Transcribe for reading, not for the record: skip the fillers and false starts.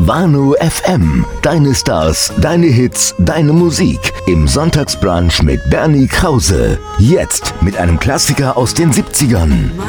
Wano FM. Deine Stars, deine Hits, deine Musik. Im Sonntagsbrunch mit Bernie Krause. Jetzt mit einem Klassiker aus den 70ern.